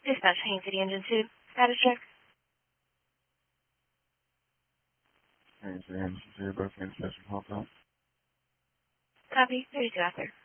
Dispatch, Haines City Engine 2. Status check. Haines City Engine 2, both intersection, hold on. Copy. 32 after.